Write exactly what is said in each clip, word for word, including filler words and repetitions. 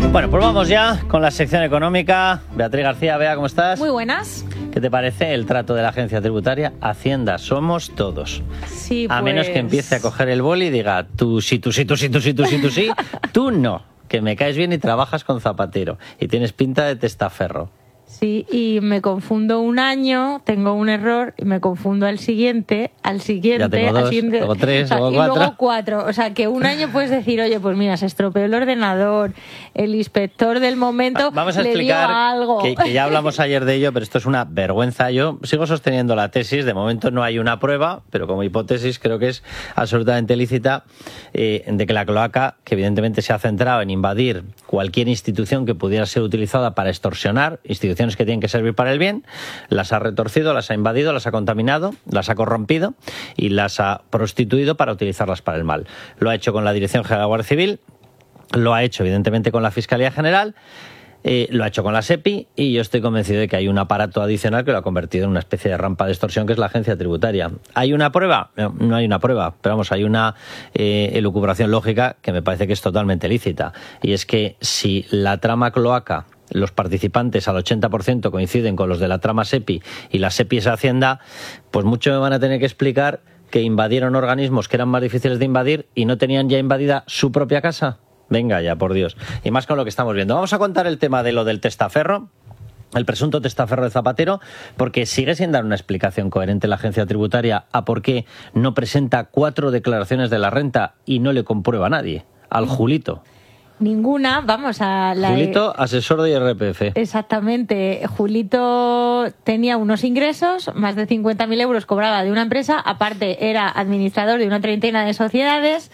Bueno, pues vamos ya con la sección económica. Beatriz García, Bea, ¿cómo estás? Muy buenas. ¿Qué te parece el trato de la agencia tributaria? Hacienda somos todos. Sí, A pues... menos que empiece a coger el boli y diga tú sí, tú sí, tú sí, tú sí, tú sí, tú sí, tú no, que me caes bien y trabajas con Zapatero y tienes pinta de testaferro. Sí, y me confundo un año, tengo un error y me confundo al siguiente, al siguiente, Ya tengo dos, al siguiente, luego tres, o sea, luego y cuatro. luego cuatro. O sea, que un año puedes decir, oye, pues mira, se estropeó el ordenador, el inspector del momento Vamos a le dio explicar algo. que, que ya hablamos ayer de ello, pero esto es una vergüenza. Yo sigo sosteniendo la tesis, de momento no hay una prueba, pero como hipótesis creo que es absolutamente lícita, eh, de que la cloaca, que evidentemente se ha centrado en invadir cualquier institución que pudiera ser utilizada para extorsionar, instituciones que tienen que servir para el bien, las ha retorcido, las ha invadido, las ha contaminado, las ha corrompido y las ha prostituido para utilizarlas para el mal. Lo ha hecho con la Dirección General de la Guardia Civil, lo ha hecho evidentemente con la Fiscalía General, eh, lo ha hecho con la SEPI y yo estoy convencido de que hay un aparato adicional que lo ha convertido en una especie de rampa de extorsión que es la agencia tributaria. ¿Hay una prueba? No, no hay una prueba, pero vamos, hay una eh, elucubración lógica que me parece que es totalmente lícita, y es que si la trama cloaca, los participantes al ochenta por ciento coinciden con los de la trama SEPI y la SEPI es Hacienda, pues mucho me van a tener que explicar que invadieron organismos que eran más difíciles de invadir y no tenían ya invadida su propia casa. Venga ya, por Dios. Y más con lo que estamos viendo. Vamos a contar el tema de lo del testaferro, el presunto testaferro de Zapatero, porque sigue sin dar una explicación coherente la agencia tributaria a por qué no presenta cuatro declaraciones de la renta y no le comprueba a nadie, al Julito. Ninguna, vamos a... La... Julito, asesor de I R P F. Exactamente. Julito tenía unos ingresos, más de cincuenta mil euros cobraba de una empresa, aparte era administrador de una treintena de sociedades,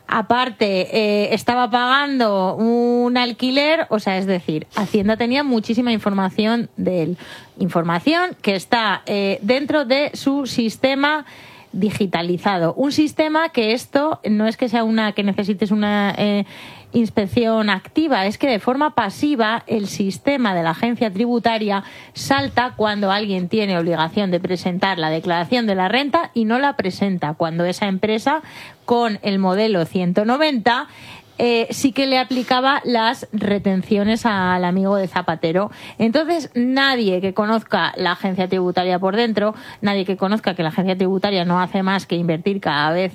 aparte eh, estaba pagando un alquiler, o sea, es decir, Hacienda tenía muchísima información de él. Información que está eh, dentro de su sistema digitalizado. Un sistema que esto no es que sea una que necesites una eh, inspección activa, es que de forma pasiva el sistema de la agencia tributaria salta cuando alguien tiene obligación de presentar la declaración de la renta y no la presenta, cuando esa empresa con el modelo ciento noventa Eh, sí que le aplicaba las retenciones al amigo de Zapatero. Entonces, nadie que conozca la agencia tributaria por dentro, nadie que conozca que la agencia tributaria no hace más que invertir cada vez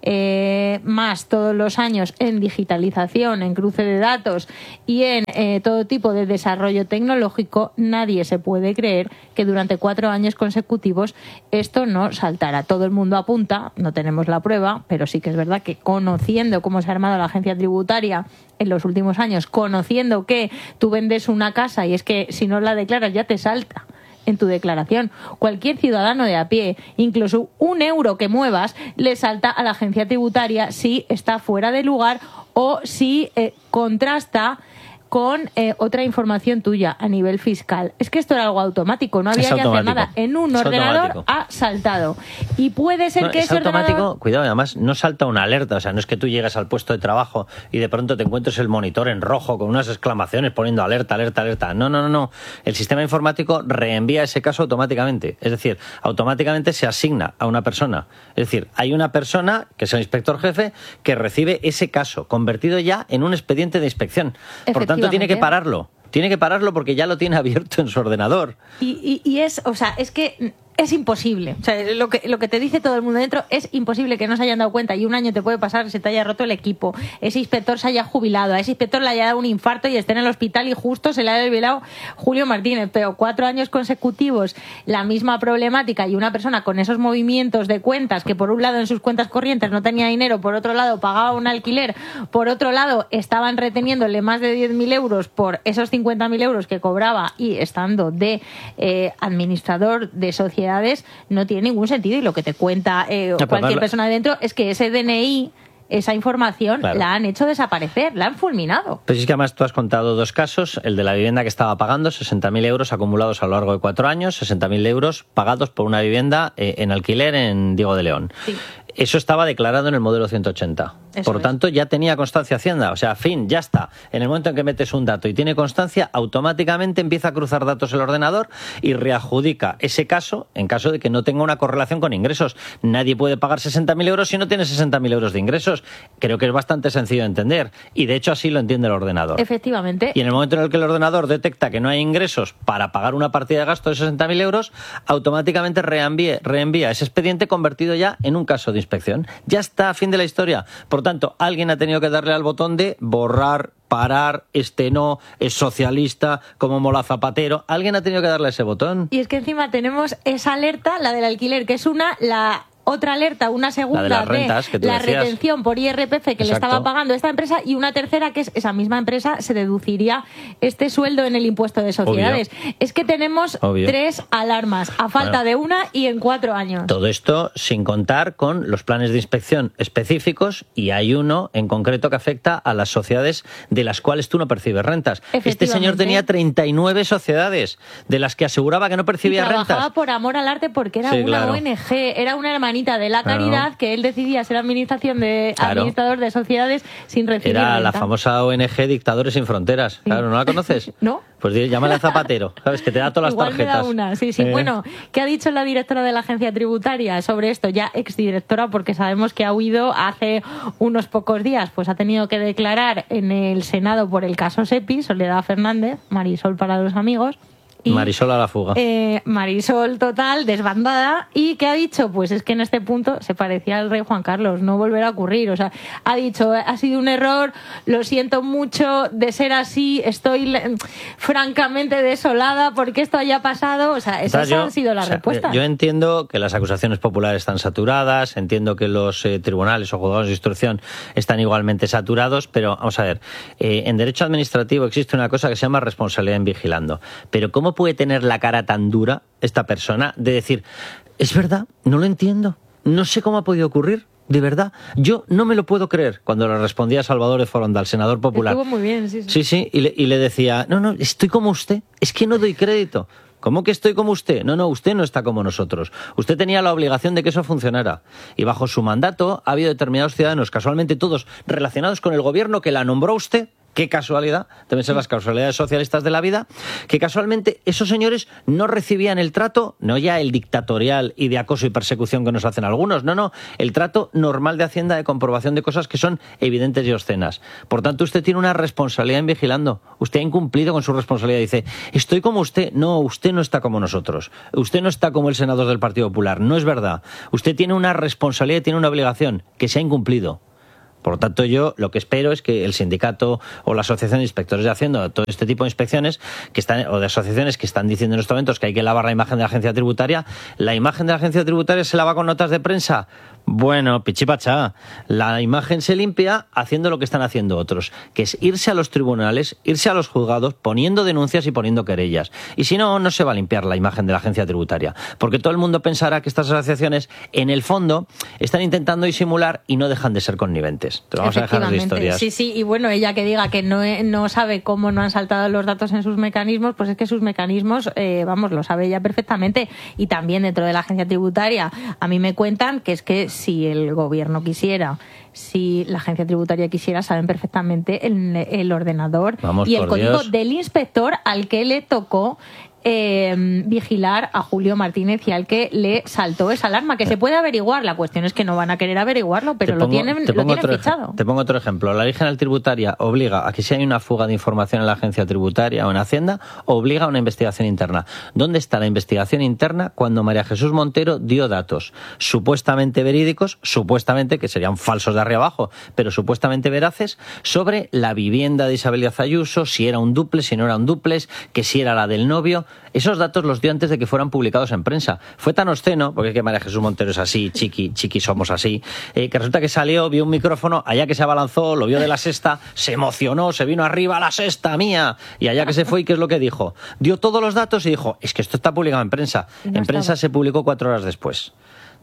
eh, más todos los años en digitalización, en cruce de datos y en eh, todo tipo de desarrollo tecnológico, nadie se puede creer que durante cuatro años consecutivos esto no saltara. Todo el mundo apunta, no tenemos la prueba, pero sí que es verdad que conociendo cómo se ha armado la agencia tributaria en los últimos años, conociendo que tú vendes una casa y es que si no la declaras ya te salta en tu declaración. Cualquier ciudadano de a pie, incluso un euro que muevas, le salta a la agencia tributaria si está fuera de lugar o si eh, contrasta con eh, otra información tuya a nivel fiscal. Es que esto era algo automático, no había que hacer nada. En un es ordenador automático. Ha saltado. Y puede ser no, que es ese automático, ordenador... cuidado, además no salta una alerta, o sea, no es que tú llegues al puesto de trabajo y de pronto te encuentres el monitor en rojo con unas exclamaciones poniendo alerta, alerta, alerta. No, no, no, no. El sistema informático reenvía ese caso automáticamente. Es decir, automáticamente se asigna a una persona. Es decir, hay una persona, que es el inspector jefe, que recibe ese caso, convertido ya en un expediente de inspección. Por lo tanto, tiene que pararlo. Tiene que pararlo porque ya lo tiene abierto en su ordenador. Y, y, y es, o sea, es que es imposible. O sea, lo que, lo que te dice todo el mundo dentro es imposible que no se hayan dado cuenta. Y un año te puede pasar que se te haya roto el equipo, ese inspector se haya jubilado, a ese inspector le haya dado un infarto y esté en el hospital y justo se le haya jubilado Julio Martínez. Pero cuatro años consecutivos, la misma problemática y una persona con esos movimientos de cuentas que por un lado en sus cuentas corrientes no tenía dinero, por otro lado pagaba un alquiler, por otro lado estaban reteniéndole más de diez mil euros por esos cincuenta mil euros que cobraba y estando de eh, administrador de sociedad, no tiene ningún sentido. Y lo que te cuenta eh, no, cualquier persona dentro es que ese D N I, esa información, claro, la han hecho desaparecer, la han fulminado. Pues es que además tú has contado dos casos, el de la vivienda que estaba pagando, sesenta mil euros acumulados a lo largo de cuatro años, sesenta mil euros pagados por una vivienda eh, en alquiler en Diego de León. Sí. Eso estaba declarado en el modelo ciento ochenta. Eso Por lo es. tanto, ya tenía constancia Hacienda. O sea, fin, ya está. En el momento en que metes un dato y tiene constancia, automáticamente empieza a cruzar datos el ordenador y readjudica ese caso en caso de que no tenga una correlación con ingresos. Nadie puede pagar sesenta mil euros si no tiene sesenta mil euros de ingresos. Creo que es bastante sencillo de entender. Y de hecho así lo entiende el ordenador. Efectivamente. Y en el momento en el que el ordenador detecta que no hay ingresos para pagar una partida de gasto de sesenta mil euros, automáticamente reenvía, reenvía ese expediente convertido ya en un caso de inspección. Ya está, fin de la historia. Por tanto, alguien ha tenido que darle al botón de borrar, parar, este no, es socialista, como Mola Zapatero. Alguien ha tenido que darle ese botón. Y es que encima tenemos esa alerta, la del alquiler, que es una, la otra alerta, una segunda La de las rentas, de que tú la decías. retención por I R P F que le Exacto. estaba pagando esta empresa, y una tercera que es esa misma empresa se deduciría este sueldo en el impuesto de sociedades. Obvio. Es que tenemos Obvio. tres alarmas, a falta Bueno. de una y en cuatro años. Todo esto sin contar con los planes de inspección específicos, y hay uno en concreto que afecta a las sociedades de las cuales tú no percibes rentas. Este señor tenía treinta y nueve sociedades de las que aseguraba que no Y percibía trabajaba rentas. por amor al arte porque era Sí, una claro. O N G, era una hermanita de la Claro. caridad que él decidía ser administración de Claro. administrador de sociedades sin recibir Era la renta. famosa O N G Dictadores sin Fronteras. Claro, ¿no la conoces? No. Pues di- llámale a Zapatero, ¿sabes? Que te da todas Igual las me tarjetas. da una, sí, sí. Eh, Bueno, ¿qué ha dicho la directora de la agencia tributaria sobre esto? Ya exdirectora, porque sabemos que ha huido hace unos pocos días. Pues ha tenido que declarar en el Senado por el caso SEPI, Soledad Fernández, Marisol para los amigos. Y, Marisol a la fuga. eh, Marisol total, desbandada. ¿Y qué ha dicho? Pues es que en este punto se parecía al rey Juan Carlos, no volverá a ocurrir. O sea, ha dicho, ha sido un error, lo siento mucho, de ser así, estoy le- francamente desolada porque esto haya pasado. O sea, esas Yo- han sido las o sea, respuestas. Yo entiendo que las acusaciones populares están saturadas, entiendo que los eh, tribunales o juzgados de instrucción están igualmente saturados, pero vamos a ver, eh, en derecho administrativo existe una cosa que se llama responsabilidad en vigilando. Pero ¿cómo puede tener la cara tan dura esta persona de decir, es verdad, no lo entiendo, no sé cómo ha podido ocurrir? De verdad, yo no me lo puedo creer, cuando le respondía a Salvador de Foronda, el senador popular. Estuvo muy bien, sí, sí. Sí, sí, y le, y le decía, no, no, estoy como usted, es que no doy crédito. ¿Cómo que estoy como usted? No, no, usted no está como nosotros. Usted tenía la obligación de que eso funcionara. Y bajo su mandato ha habido determinados ciudadanos, casualmente todos relacionados con el gobierno que la nombró usted. Qué casualidad, deben ser las casualidades socialistas de la vida, que casualmente esos señores no recibían el trato, no ya el dictatorial y de acoso y persecución que nos hacen algunos, no, no, el trato normal de Hacienda de comprobación de cosas que son evidentes y obscenas. Por tanto, usted tiene una responsabilidad en vigilando. Usted ha incumplido con su responsabilidad. Dice, estoy como usted. No, usted no está como nosotros. Usted no está como el senador del Partido Popular. No es verdad. Usted tiene una responsabilidad y tiene una obligación que se ha incumplido. Por lo tanto, yo lo que espero es que el sindicato o la asociación de inspectores de Hacienda, todo este tipo de inspecciones que están, o de asociaciones que están diciendo en estos momentos que hay que lavar la imagen de la agencia tributaria, la imagen de la agencia tributaria se lava con notas de prensa. Bueno, pichipachá, la imagen se limpia haciendo lo que están haciendo otros, que es irse a los tribunales, irse a los juzgados, poniendo denuncias y poniendo querellas. Y si no, no se va a limpiar la imagen de la agencia tributaria, porque todo el mundo pensará que estas asociaciones, en el fondo, están intentando disimular y no dejan de ser conniventes. Te vamos a dejar las historias. Sí, sí, y bueno, ella que diga que no, no sabe cómo no han saltado los datos en sus mecanismos, pues es que sus mecanismos, eh, vamos, lo sabe ella perfectamente. Y también dentro de la agencia tributaria, a mí me cuentan que es que si el gobierno quisiera, si la agencia tributaria quisiera, saben perfectamente el, el ordenador Vamos, y el por código Dios. del inspector al que le tocó eh, vigilar a Julio Martínez y al que le saltó esa alarma, que se puede averiguar. La cuestión es que no van a querer averiguarlo, pero Te lo pongo- tienen, te lo pongo tienen otro fichado. ej- Te pongo otro ejemplo. La ley general tributaria obliga a que si hay una fuga de información en la agencia tributaria o en Hacienda, obliga a una investigación interna. ¿Dónde está la investigación interna cuando María Jesús Montero dio datos supuestamente verídicos, supuestamente, que serían falsos de arriba abajo, pero supuestamente veraces, sobre la vivienda de Isabel Díaz Ayuso, si era un dúplex, si no era un dúplex, que si era la del novio? Esos datos los dio antes de que fueran publicados en prensa. Fue tan obsceno, porque es que María Jesús Montero es así, chiqui, chiqui somos así, eh, que resulta que salió, vio un micrófono, allá que se abalanzó, lo vio de la sexta, se emocionó, se vino arriba, la sexta mía, y allá que se fue, ¿y qué es lo que dijo? Dio todos los datos y dijo, es que esto está publicado en prensa. Y no en prensa estaba. se publicó cuatro horas después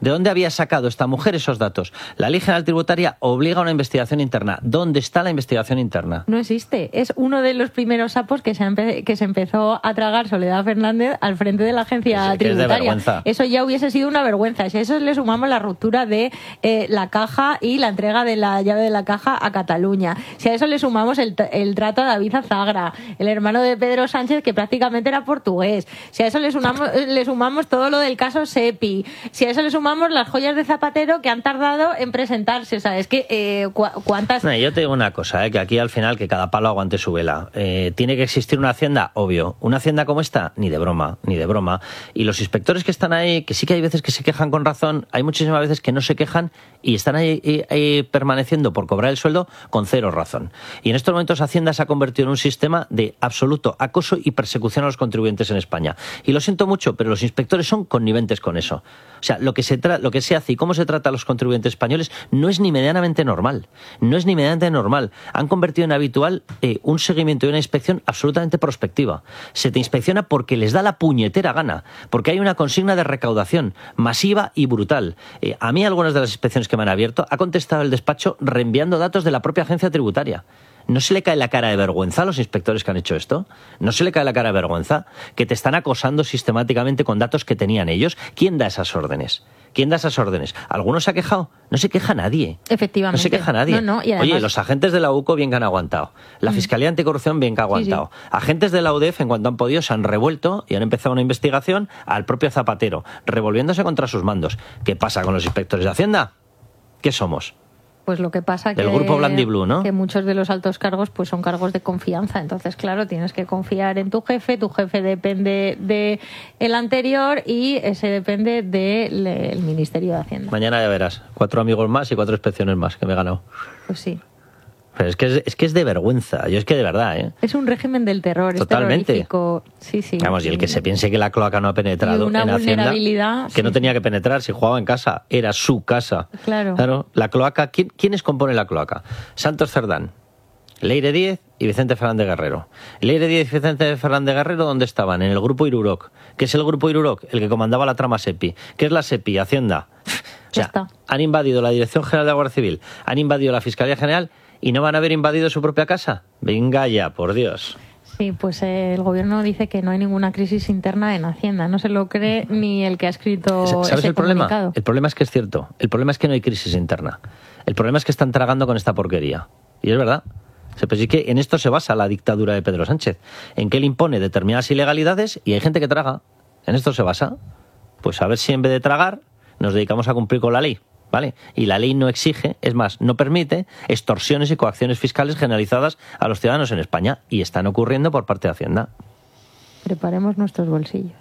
¿De dónde había sacado esta mujer esos datos? La Ley General Tributaria obliga a una investigación interna. ¿Dónde está la investigación interna? No existe. Es uno de los primeros sapos que se, empe- que se empezó a tragar Soledad Fernández al frente de la agencia Es, que es de tributaria. vergüenza. Eso ya hubiese sido una vergüenza. Si a eso le sumamos la ruptura de eh, la caja y la entrega de la llave de la caja a Cataluña. Si a eso le sumamos el, el trato a David Azagra, el hermano de Pedro Sánchez, que prácticamente era portugués. Si a eso le sumamos, le sumamos todo lo del caso Sepi. Si a eso le sumamos las joyas de Zapatero que han tardado en presentarse. O sea, es que eh, cu cuántas... No, yo te digo una cosa, eh, que aquí al final que cada palo aguante su vela. Eh, ¿Tiene que existir una hacienda? Obvio. ¿Una hacienda como esta? Ni de broma, ni de broma. Y los inspectores que están ahí, que sí que hay veces que se quejan con razón, hay muchísimas veces que no se quejan y están ahí, ahí, ahí permaneciendo por cobrar el sueldo con cero razón. Y en estos momentos Hacienda se ha convertido en un sistema de absoluto acoso y persecución a los contribuyentes en España. Y lo siento mucho, pero los inspectores son conniventes con eso. O sea, lo que se lo que se hace y cómo se trata a los contribuyentes españoles no es ni medianamente normal. No es ni medianamente normal. Han convertido en habitual eh, un seguimiento y una inspección absolutamente prospectiva. Se te inspecciona porque les da la puñetera gana, porque hay una consigna de recaudación masiva y brutal. Eh, a mí algunas de las inspecciones que me han abierto ha contestado el despacho reenviando datos de la propia agencia tributaria. ¿No se le cae la cara de vergüenza a los inspectores que han hecho esto? ¿No se le cae la cara de vergüenza? Que te están acosando sistemáticamente con datos que tenían ellos. ¿Quién da esas órdenes? ¿Quién da esas órdenes? ¿Alguno se ha quejado? No se queja nadie. Efectivamente. No se queja nadie. No, no, y además... Oye, los agentes de la U C O bien que han aguantado. La mm. Fiscalía Anticorrupción bien que ha aguantado. Sí, sí. Agentes de la U D E F, en cuanto han podido, se han revuelto y han empezado una investigación al propio Zapatero, revolviéndose contra sus mandos. ¿Qué pasa con los inspectores de Hacienda? ¿Qué somos? Pues lo que pasa del que, grupo Blandiblue, ¿no? que muchos de los altos cargos pues son cargos de confianza. Entonces, claro, tienes que confiar en tu jefe. Tu jefe depende de el anterior y ese depende del de Ministerio de Hacienda. Mañana ya verás. Cuatro amigos más y cuatro inspecciones más que me he ganado. Pues sí. Pero es que es, es que es de vergüenza. Yo es que de verdad, ¿eh? Es un régimen del terror. Totalmente. Es sí, sí. Vamos, y el que se piense que la cloaca no ha penetrado en Hacienda, que sí, no tenía que penetrar si jugaba en casa, era su casa. Claro. Claro. La cloaca, ¿quién, ¿quiénes componen la cloaca? Santos Cerdán, Leire Díez y Vicente Fernández Guerrero. Leire Díez y Vicente Fernández Guerrero, ¿dónde estaban? En el grupo Iruroc. ¿Qué es el grupo Iruroc? El que comandaba la trama Sepi. ¿Qué es la Sepi? Hacienda. O sea, han invadido la Dirección General de la Guardia Civil, han invadido la Fiscalía General y no van a haber invadido su propia casa. Venga ya, por Dios. Sí, pues eh, el gobierno dice que no hay ninguna crisis interna en Hacienda. No se lo cree ni el que ha escrito ¿Sabes ese el problema? comunicado. El problema es que es cierto. El problema es que no hay crisis interna. El problema es que están tragando con esta porquería. Y es verdad. Pues sí que en esto se basa la dictadura de Pedro Sánchez. En que él impone determinadas ilegalidades y hay gente que traga. En esto se basa. Pues a ver si en vez de tragar nos dedicamos a cumplir con la ley. ¿Vale? Y la ley no exige, es más, no permite extorsiones y coacciones fiscales generalizadas a los ciudadanos en España. Y están ocurriendo por parte de Hacienda. Preparemos nuestros bolsillos.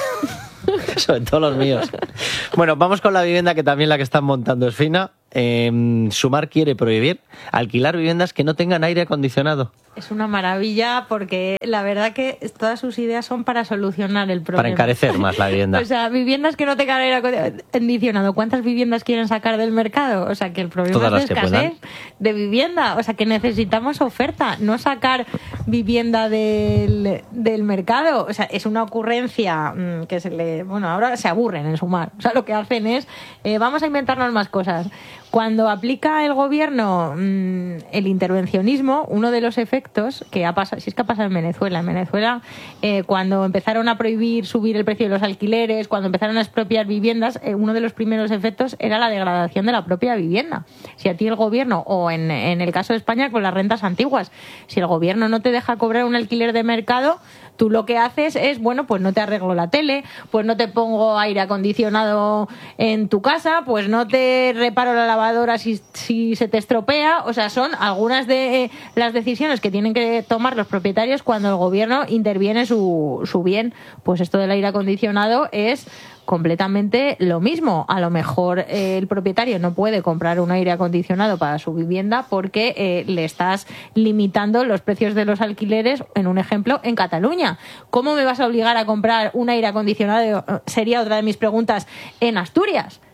Sobre todo los míos. Bueno, vamos con la vivienda, que también la que están montando es fina. Eh, Sumar quiere prohibir alquilar viviendas que no tengan aire acondicionado. Es una maravilla porque la verdad que todas sus ideas son para solucionar el problema. Para encarecer más la vivienda. O sea, viviendas que no tengan aire acondicionado. ¿Cuántas viviendas quieren sacar del mercado? O sea, que el problema Todas es de escasez de vivienda. O sea, que necesitamos oferta, no sacar vivienda del, del mercado. O sea, es una ocurrencia mmm, que se le... Bueno, ahora se aburren en Sumar. O sea, lo que hacen es, eh, vamos a inventarnos más cosas. Cuando aplica el gobierno mmm, el intervencionismo, uno de los efectos que ha pasado, si es que ha pasado en Venezuela, en Venezuela eh, cuando empezaron a prohibir subir el precio de los alquileres, cuando empezaron a expropiar viviendas, eh, uno de los primeros efectos era la degradación de la propia vivienda. Si a ti el gobierno, o en, en el caso de España con las rentas antiguas, si el gobierno no te deja cobrar un alquiler de mercado, tú lo que haces es, bueno, pues no te arreglo la tele, pues no te pongo aire acondicionado en tu casa, pues no te reparo la lavadora si, si se te estropea. O sea, son algunas de eh, las decisiones que tienen que tomar los propietarios cuando el gobierno interviene su, su bien. Pues esto del aire acondicionado es completamente lo mismo. A lo mejor eh, el propietario no puede comprar un aire acondicionado para su vivienda porque eh, le estás limitando los precios de los alquileres, en un ejemplo, en Cataluña. ¿Cómo me vas a obligar a comprar un aire acondicionado? Sería otra de mis preguntas, en Asturias.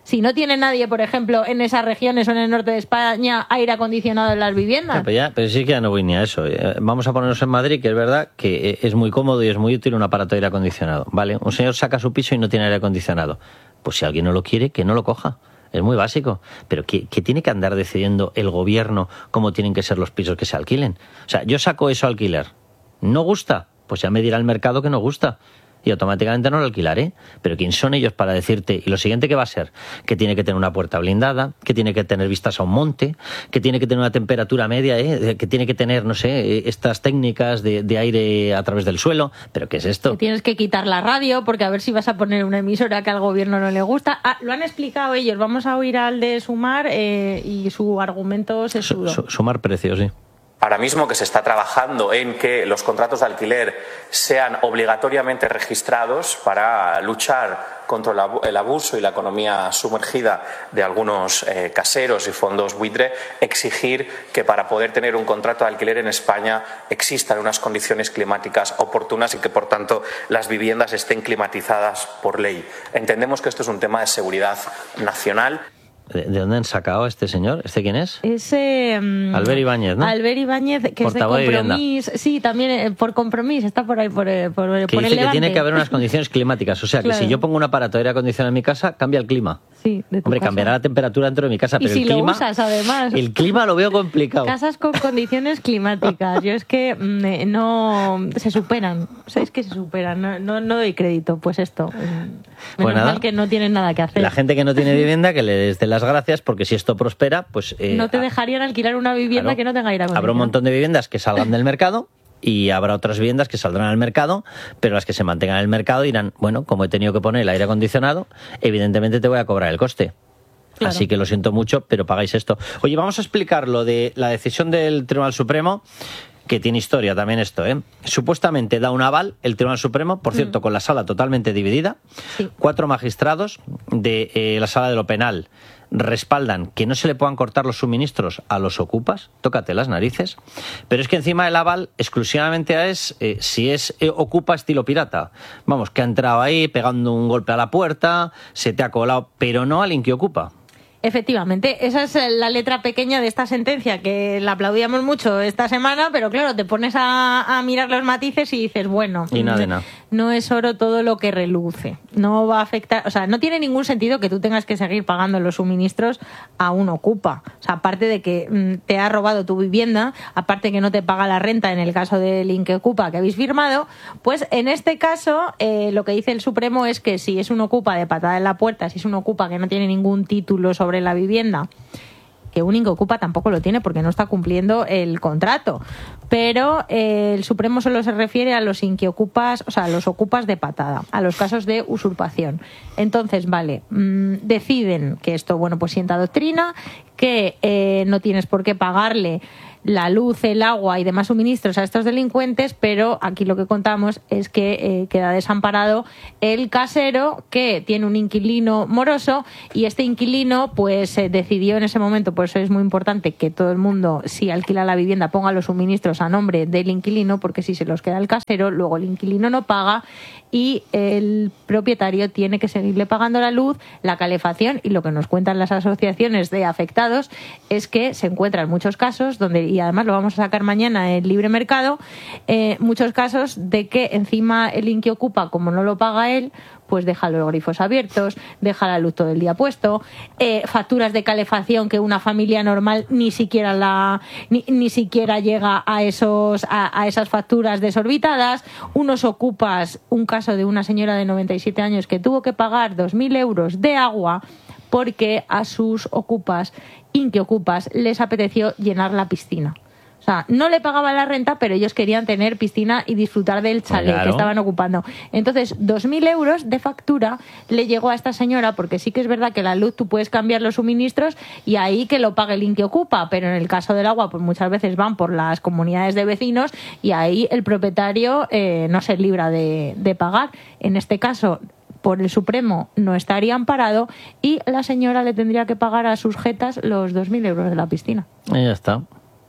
Si no tiene nadie, por ejemplo, en esas regiones o en el norte de España, aire acondicionado en las viviendas. No, pero, ya, pero sí que ya no voy ni a eso. Vamos a ponernos en Madrid, que es verdad que es muy cómodo y es muy útil un aparato de aire acondicionado. ¿Vale? Un señor saca su piso y no tiene aire acondicionado. Pues si alguien no lo quiere, que no lo coja. Es muy básico. Pero que, que tiene que andar decidiendo el gobierno cómo tienen que ser los pisos que se alquilen. O sea, yo saco eso a alquiler. ¿No gusta? Pues ya me dirá el mercado que no gusta. Y automáticamente no lo alquilaré. Pero ¿quién son ellos para decirte? Y lo siguiente que va a ser, que tiene que tener una puerta blindada, que tiene que tener vistas a un monte, que tiene que tener una temperatura media, ¿eh? Que tiene que tener, no sé, estas técnicas de, de aire a través del suelo. ¿Pero qué es esto? Que tienes que quitar la radio, porque a ver si vas a poner una emisora que al gobierno no le gusta. Ah, lo han explicado ellos. Vamos a oír al de Sumar eh, y su argumento sesudo. Su, su, sumar precios, sí. Ahora mismo que se está trabajando en que los contratos de alquiler sean obligatoriamente registrados para luchar contra el abuso y la economía sumergida de algunos eh, caseros y fondos buitre, exigir que para poder tener un contrato de alquiler en España existan unas condiciones climáticas oportunas y que, por tanto, las viviendas estén climatizadas por ley. Entendemos que esto es un tema de seguridad nacional. ¿De dónde han sacado a este señor? ¿Este quién es? Ese um, Albert Ibáñez, ¿no? Albert Ibáñez, que Portavoz es de de Compromís. Sí, también eh, por Compromís, está por ahí, por, eh, por, que por dice el que tiene que haber unas condiciones climáticas. O sea, que claro. Si yo pongo un aparato de aire acondicionado en mi casa, cambia el clima. Sí, de tu Hombre, casa. cambiará la temperatura dentro de mi casa, y pero si el clima... lo usas, además. El clima lo veo complicado. Casas con condiciones climáticas. Yo es que mm, no... Se superan. ¿Sabéis que se superan? No, no, no doy crédito. Pues esto. Menos Pues nada, mal que no tienen nada que hacer. La gente que no tiene vivienda, que les dé las gracias, porque si esto prospera, pues... Eh, no te dejarían alquilar una vivienda claro, que no tenga aire acondicionado. Habrá un montón de viviendas que salgan del mercado y habrá otras viviendas que saldrán al mercado, pero las que se mantengan en el mercado dirán, bueno, como he tenido que poner el aire acondicionado, evidentemente te voy a cobrar el coste. Claro. Así que lo siento mucho, pero pagáis esto. Oye, vamos a explicar lo de la decisión del Tribunal Supremo, que tiene historia también esto, ¿eh? Supuestamente da un aval el Tribunal Supremo, por cierto, mm. con la sala totalmente dividida. Sí. Cuatro magistrados de eh, la sala de lo penal respaldan que no se le puedan cortar los suministros a los ocupas, tócate las narices, pero es que encima el aval exclusivamente es eh, si es eh, ocupa estilo pirata. Vamos, que ha entrado ahí pegando un golpe a la puerta, se te ha colado, pero no alguien que ocupa. Efectivamente, esa es la letra pequeña de esta sentencia, que la aplaudíamos mucho esta semana, pero claro, te pones a, a mirar los matices y dices, bueno, y nada de nada. No es oro todo lo que reluce. No va a afectar, o sea, no tiene ningún sentido que tú tengas que seguir pagando los suministros a un ocupa. O sea, aparte de que mm, te ha robado tu vivienda, aparte que no te paga la renta en el caso del Inquiocupa que habéis firmado, pues en este caso eh, lo que dice el Supremo es que si es un ocupa de patada en la puerta, si es un ocupa que no tiene ningún título sobre la vivienda, que un Inquiocupa tampoco lo tiene porque no está cumpliendo el contrato, pero eh, el Supremo solo se refiere a los Inquiocupas, o sea, a los ocupas de patada, a los casos de usurpación. Entonces, vale, mmm, deciden que esto, bueno, pues sienta doctrina, que eh, no tienes por qué pagarle la luz, el agua y demás suministros a estos delincuentes, pero aquí lo que contamos es que eh, queda desamparado el casero que tiene un inquilino moroso y este inquilino pues eh, decidió en ese momento, por eso es muy importante que todo el mundo, si alquila la vivienda, ponga los suministros a nombre del inquilino, porque si se los queda el casero, luego el inquilino no paga y el propietario tiene que seguirle pagando la luz, la calefacción, y lo que nos cuentan las asociaciones de afectados es que se encuentran muchos casos donde, y además lo vamos a sacar mañana en Libre Mercado, eh, muchos casos de que encima el Inquiocupa, como no lo paga él, pues deja los grifos abiertos, deja la luz todo el día puesto, eh, facturas de calefacción que una familia normal ni siquiera la ni, ni siquiera llega a esos a, a esas facturas desorbitadas, unos ocupas, un caso de una señora de noventa y siete años que tuvo que pagar dos mil euros de agua porque a sus ocupas, inquiocupas, les apeteció llenar la piscina. O sea, no le pagaba la renta, pero ellos querían tener piscina y disfrutar del chalet claro. que estaban ocupando. Entonces, dos mil euros de factura le llegó a esta señora, porque sí que es verdad que la luz tú puedes cambiar los suministros y ahí que lo pague el Inquiocupa, pero en el caso del agua, pues muchas veces van por las comunidades de vecinos y ahí el propietario eh, no se libra de, de pagar. En este caso, por el Supremo no estaría amparado y la señora le tendría que pagar a sus jetas los dos mil euros de la piscina. Y ya está.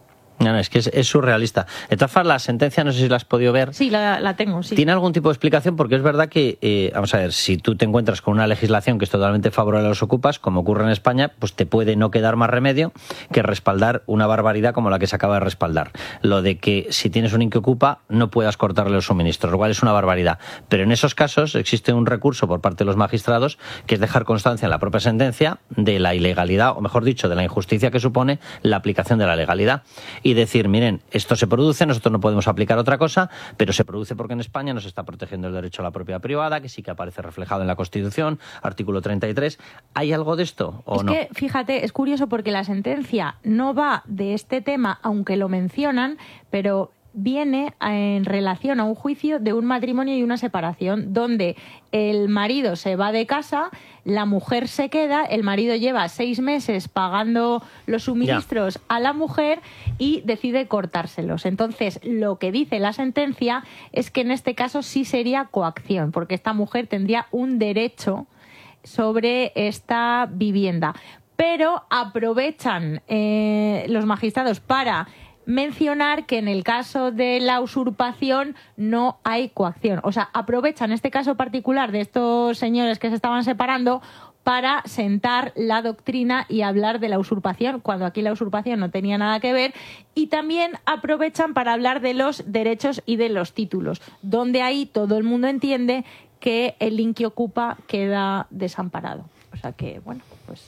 No, no, es que es, es surrealista. De todas formas, la sentencia, no sé si la has podido ver. Sí, la, la tengo, sí. ¿Tiene algún tipo de explicación? Porque es verdad que, eh, vamos a ver, si tú te encuentras con una legislación que es totalmente favorable a los ocupas, como ocurre en España, pues te puede no quedar más remedio que respaldar una barbaridad como la que se acaba de respaldar. Lo de que si tienes un inquiocupa no puedas cortarle los suministros, lo cual es una barbaridad. Pero en esos casos existe un recurso por parte de los magistrados que es dejar constancia en la propia sentencia de la ilegalidad, o mejor dicho, de la injusticia que supone la aplicación de la legalidad. Y decir, miren, esto se produce, nosotros no podemos aplicar otra cosa, pero se produce porque en España nos está protegiendo el derecho a la propiedad privada, que sí que aparece reflejado en la Constitución, artículo treinta y tres. ¿Hay algo de esto o es no? Es que, fíjate, es curioso porque la sentencia no va de este tema, aunque lo mencionan, pero viene en relación a un juicio de un matrimonio y una separación, donde el marido se va de casa, la mujer se queda, el marido lleva seis meses pagando los suministros ya. a la mujer y decide cortárselos. Entonces, lo que dice la sentencia es que en este caso sí sería coacción, porque esta mujer tendría un derecho sobre esta vivienda. Pero aprovechan eh, los magistrados para mencionar que en el caso de la usurpación no hay coacción. O sea, aprovechan este caso particular de estos señores que se estaban separando para sentar la doctrina y hablar de la usurpación, cuando aquí la usurpación no tenía nada que ver, y también aprovechan para hablar de los derechos y de los títulos, donde ahí todo el mundo entiende que el inquiocupa queda desamparado. O sea que, bueno, pues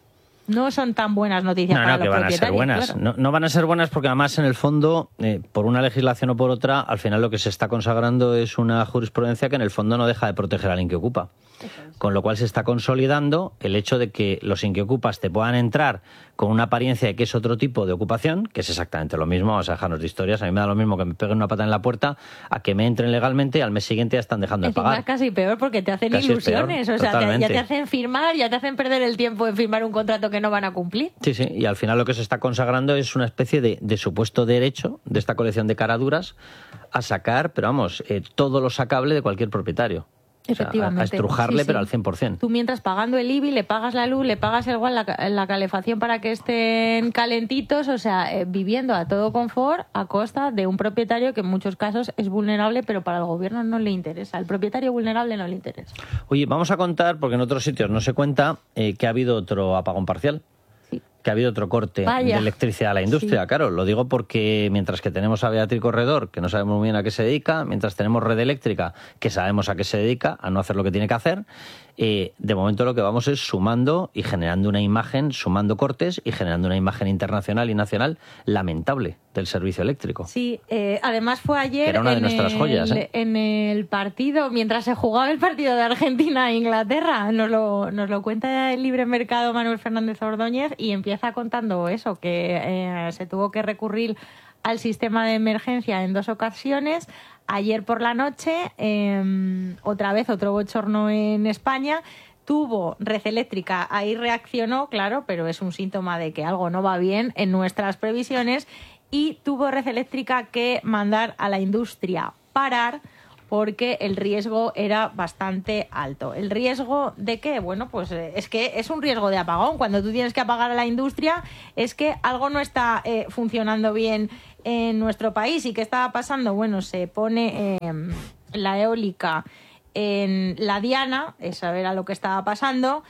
no son tan buenas noticias no, para no, los que van a ser buenas. Claro. No, no van a ser buenas porque además en el fondo, eh, por una legislación o por otra, al final lo que se está consagrando es una jurisprudencia que en el fondo no deja de proteger al inquiocupa. Con lo cual se está consolidando el hecho de que los inquiocupas te puedan entrar con una apariencia de que es otro tipo de ocupación, que es exactamente lo mismo, vamos a dejarnos de historias, a mí me da lo mismo que me peguen una pata en la puerta a que me entren legalmente y al mes siguiente ya están dejando de Encima pagar. Es casi peor porque te hacen casi ilusiones, peor, o sea, totalmente. ya te hacen firmar, ya te hacen perder el tiempo en firmar un contrato que no van a cumplir. Sí, sí, y al final lo que se está consagrando es una especie de, de supuesto derecho de esta colección de caraduras a sacar, pero vamos, eh, todo lo sacable de cualquier propietario. Efectivamente. O sea, a estrujarle, sí, sí. pero al cien por ciento. Tú mientras pagando el I B I, le pagas la luz, le pagas igual la, la calefacción para que estén calentitos, o sea, eh, viviendo a todo confort a costa de un propietario que en muchos casos es vulnerable, pero para el gobierno no le interesa. Al propietario vulnerable no le interesa. Oye, vamos a contar, porque en otros sitios no se cuenta, eh, que ha habido otro apagón parcial. Que ha habido otro corte Vaya. de electricidad a la industria. Sí. Claro, lo digo porque mientras que tenemos a Beatriz Corredor, que no sabemos muy bien a qué se dedica, mientras tenemos Red Eléctrica, que sabemos a qué se dedica, a no hacer lo que tiene que hacer, eh, de momento lo que vamos es sumando y generando una imagen, sumando cortes y generando una imagen internacional y nacional lamentable del servicio eléctrico. Sí, eh, además fue ayer que era una de en, nuestras el, joyas, ¿eh? en el partido, mientras se jugaba el partido de Argentina e Inglaterra, nos lo, nos lo cuenta el libre mercado Manuel Fernández Ordóñez y empieza contando eso, que eh, se tuvo que recurrir al sistema de emergencia en dos ocasiones. Ayer por la noche, eh, otra vez otro bochorno en España. Tuvo Red Eléctrica, ahí reaccionó, claro, pero es un síntoma de que algo no va bien en nuestras previsiones. Y tuvo Red Eléctrica que mandar a la industria parar porque el riesgo era bastante alto. ¿El riesgo de qué? Bueno, pues es que es un riesgo de apagón. Cuando tú tienes que apagar a la industria es que algo no está eh, funcionando bien en nuestro país. ¿Y qué estaba pasando? Bueno, se pone eh, la eólica en la diana, eso era lo que estaba pasando,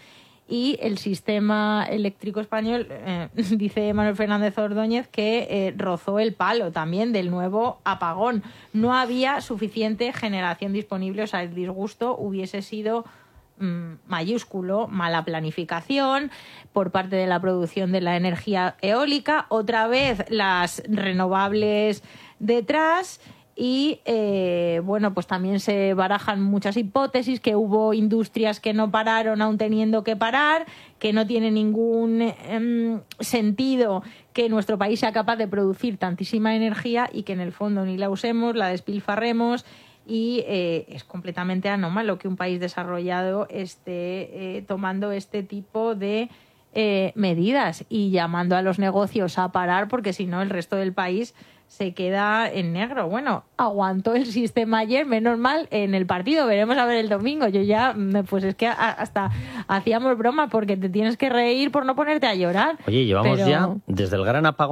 y el sistema eléctrico español, eh, dice Manuel Fernández Ordóñez, que eh, rozó el palo también del nuevo apagón. No había suficiente generación disponible, o sea, el disgusto hubiese sido mmm, mayúsculo, mala planificación por parte de la producción de la energía eólica, otra vez las renovables detrás. Y, eh, bueno, pues también se barajan muchas hipótesis, que hubo industrias que no pararon aún teniendo que parar, que no tiene ningún eh, sentido que nuestro país sea capaz de producir tantísima energía y que en el fondo ni la usemos, la despilfarremos. Y eh, es completamente anómalo que un país desarrollado esté eh, tomando este tipo de eh, medidas y llamando a los negocios a parar, porque si no el resto del país se queda en negro. Bueno, aguantó el sistema ayer, menos mal, en el partido. Veremos a ver el domingo. Yo ya, pues es que hasta hacíamos broma porque te tienes que reír por no ponerte a llorar. Oye, llevamos pero... ya, desde el gran apagón,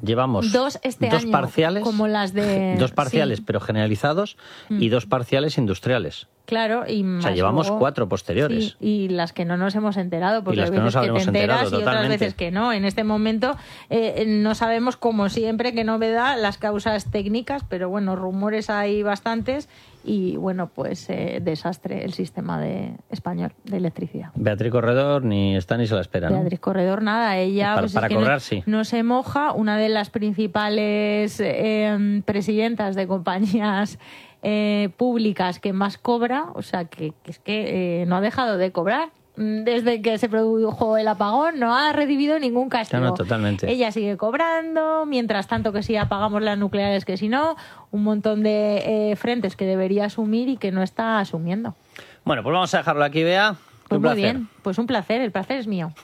Llevamos dos, este dos año, parciales, como las de... dos parciales, sí. pero generalizados, mm. y dos parciales industriales. Claro, y más o sea, llevamos luego, cuatro posteriores. Sí, y las que no nos hemos enterado, porque y las hay que veces no nos que te enteras enterado, y otras totalmente. veces que no. En este momento eh, no sabemos, como siempre, qué novedad, las causas técnicas, pero bueno, rumores hay bastantes y bueno, pues eh, desastre el sistema de español de electricidad. Beatriz Corredor ni está ni se la espera, ¿no? Beatriz Corredor nada, ella para, pues para es que cobrar, no, sí. no se moja, una de las principales eh, presidentas de compañías Eh, públicas que más cobra, o sea que, que es que eh, no ha dejado de cobrar desde que se produjo el apagón, no ha recibido ningún castigo. No, no, totalmente. Ella sigue cobrando, mientras tanto que si apagamos las nucleares que si no, un montón de eh, frentes que debería asumir y que no está asumiendo. Bueno, pues vamos a dejarlo aquí, Bea. Pues un muy placer. bien, pues un placer, el placer es mío.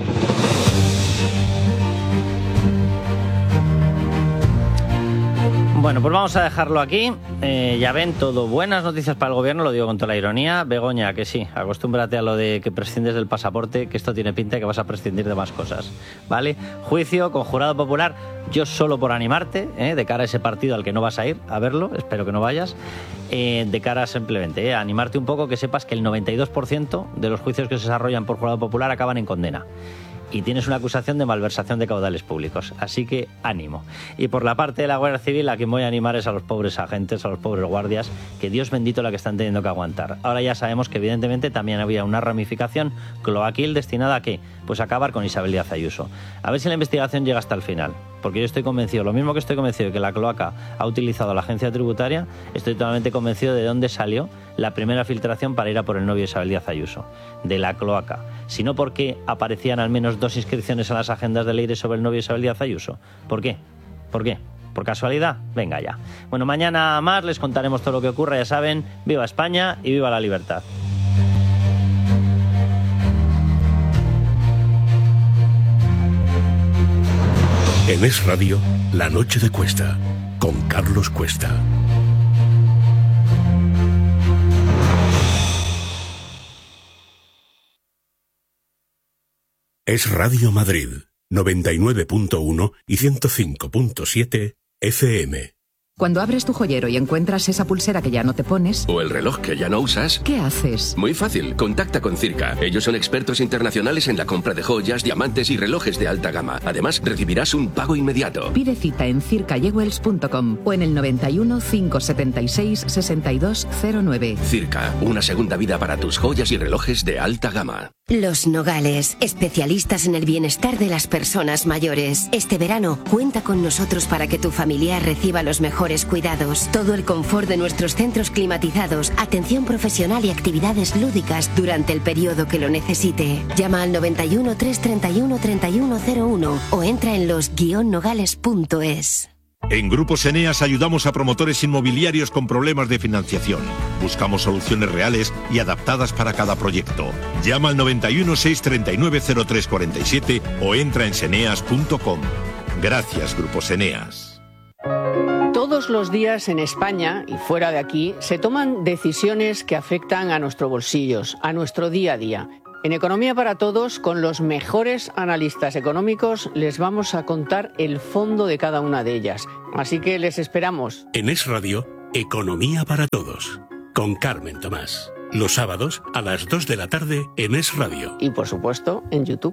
Bueno, pues vamos a dejarlo aquí. Eh, ya ven, todo buenas noticias para el gobierno, lo digo con toda la ironía. Begoña, que sí, acostúmbrate a lo de que prescindes del pasaporte, que esto tiene pinta de que vas a prescindir de más cosas, ¿vale? Juicio con jurado popular, yo solo por animarte, ¿eh? De cara a ese partido al que no vas a ir a verlo, espero que no vayas, eh, de cara simplemente ¿eh? a animarte un poco, que sepas que el noventa y dos por ciento de los juicios que se desarrollan por jurado popular acaban en condena. Y tienes una acusación de malversación de caudales públicos. Así que ánimo. Y por la parte de la Guardia Civil, a quien voy a animar es a los pobres agentes, a los pobres guardias, que Dios bendito la que están teniendo que aguantar. Ahora ya sabemos que evidentemente también había una ramificación cloaquil destinada a ¿qué? Pues a acabar con Isabel Díaz Ayuso. A ver si la investigación llega hasta el final. Porque yo estoy convencido, lo mismo que estoy convencido de que la cloaca ha utilizado a la agencia tributaria, estoy totalmente convencido de dónde salió la primera filtración para ir a por el novio de Isabel Díaz Ayuso, de la cloaca. Si no, ¿por qué aparecían al menos dos inscripciones en las agendas de Leire sobre el novio de Isabel Díaz Ayuso? ¿Por qué? ¿Por qué? ¿Por casualidad? Venga ya. Bueno, mañana más les contaremos todo lo que ocurra, ya saben, viva España y viva la libertad. En Es Radio, La Noche de Cuesta, con Carlos Cuesta. Es Radio Madrid, noventa y nueve punto uno y ciento cinco punto siete F M. Cuando abres tu joyero y encuentras esa pulsera que ya no te pones... O el reloj que ya no usas... ¿Qué haces? Muy fácil, contacta con Circa. Ellos son expertos internacionales en la compra de joyas, diamantes y relojes de alta gama. Además, recibirás un pago inmediato. Pide cita en circa jewels punto com o en el noventa y uno, cinco setenta y seis, sesenta y dos cero nueve. Circa, una segunda vida para tus joyas y relojes de alta gama. Los Nogales, especialistas en el bienestar de las personas mayores. Este verano, cuenta con nosotros para que tu familiar reciba los mejores cuidados. Todo el confort de nuestros centros climatizados, atención profesional y actividades lúdicas durante el periodo que lo necesite. Llama al noventa y uno, trescientos treinta y uno, treinta y uno cero uno o entra en los guion nogales punto es. En Grupos Eneas ayudamos a promotores inmobiliarios con problemas de financiación. Buscamos soluciones reales y adaptadas para cada proyecto. Llama al noventa y uno, seiscientos treinta y nueve, cero tres cuarenta y siete o entra en seneas punto com. Gracias, Grupos Eneas. Todos los días en España y fuera de aquí se toman decisiones que afectan a nuestros bolsillos, a nuestro día a día. En Economía para Todos, con los mejores analistas económicos, les vamos a contar el fondo de cada una de ellas. Así que les esperamos. En Es Radio, Economía para Todos, con Carmen Tomás. Los sábados a las dos de la tarde en Es Radio. Y por supuesto, en YouTube.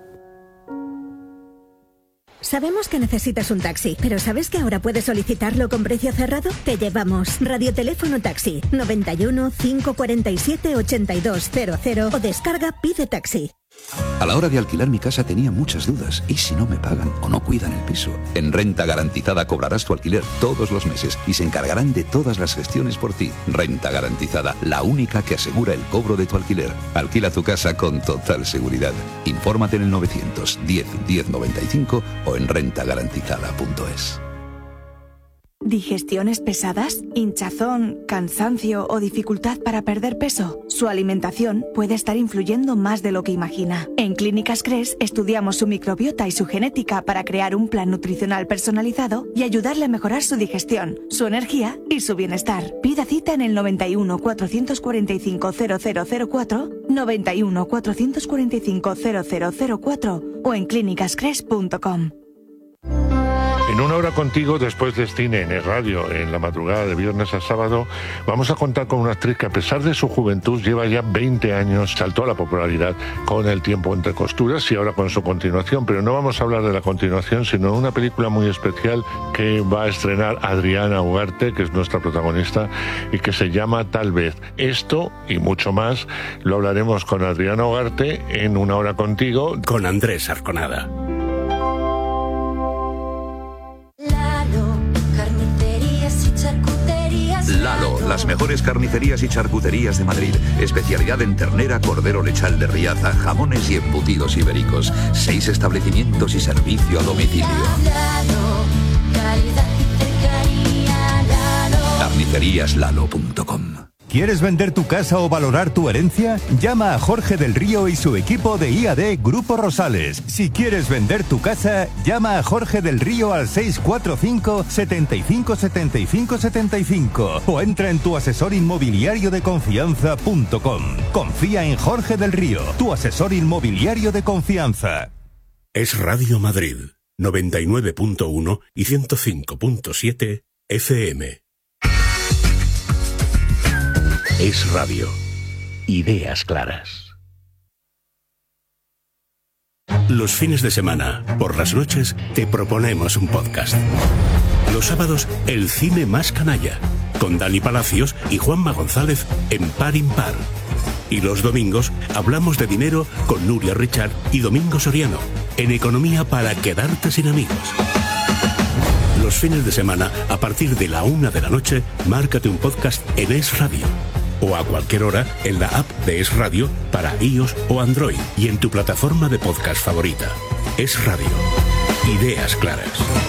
Sabemos que necesitas un taxi, pero ¿sabes que ahora puedes solicitarlo con precio cerrado? Te llevamos Radioteléfono Taxi, noventa y uno, cinco cuarenta y siete, ochenta y dos cero cero o descarga Pide Taxi. A la hora de alquilar mi casa tenía muchas dudas. ¿Y si no me pagan o no cuidan el piso? En Renta Garantizada cobrarás tu alquiler todos los meses y se encargarán de todas las gestiones por ti. Renta Garantizada, la única que asegura el cobro de tu alquiler. Alquila tu casa con total seguridad. Infórmate en el novecientos diez, diez noventa y cinco o en renta garantizada punto es. ¿Digestiones pesadas? ¿Hinchazón, cansancio o dificultad para perder peso? Su alimentación puede estar influyendo más de lo que imagina. En Clínicas Cres estudiamos su microbiota y su genética para crear un plan nutricional personalizado y ayudarle a mejorar su digestión, su energía y su bienestar. Pida cita en el noventa y uno, cuatrocientos cuarenta y cinco, cero cero cero cuatro, noventa y uno, cuatrocientos cuarenta y cinco, cero cero cero cuatro o en clínicas cres punto com. En Una Hora Contigo, después de cine en el radio, en la madrugada de viernes a sábado, vamos a contar con una actriz que, a pesar de su juventud, lleva ya veinte años, saltó a la popularidad con El tiempo entre costuras y ahora con su continuación. Pero no vamos a hablar de la continuación, sino de una película muy especial que va a estrenar Adriana Ugarte, que es nuestra protagonista, y que se llama Tal vez. Esto y mucho más lo hablaremos con Adriana Ugarte en Una Hora Contigo, con Andrés Arconada. Lalo, las mejores carnicerías y charcuterías de Madrid. Especialidad en ternera, cordero lechal de Riaza, jamones y embutidos ibéricos. Seis establecimientos y servicio a domicilio. carnicerías lalo punto com. ¿Quieres vender tu casa o valorar tu herencia? Llama a Jorge del Río y su equipo de I A D Grupo Rosales. Si quieres vender tu casa, llama a Jorge del Río al seis cuatro cinco, setenta y cinco, setenta y cinco, setenta y cinco o entra en tu asesor inmobiliario de confianza punto com. Confía en Jorge del Río, tu asesor inmobiliario de confianza. Es Radio Madrid, noventa y nueve punto uno y ciento cinco punto siete F M. Es Radio. Ideas claras. Los fines de semana, por las noches, te proponemos un podcast. Los sábados, el cine más canalla, con Dani Palacios y Juanma González en Par Impar. Y los domingos, hablamos de dinero con Nuria Richard y Domingo Soriano, en Economía para quedarte sin amigos. Los fines de semana, a partir de la una de la noche, márcate un podcast en Es Radio. O a cualquier hora en la app de Es Radio para iOS o Android y en tu plataforma de podcast favorita. Es Radio. Ideas claras.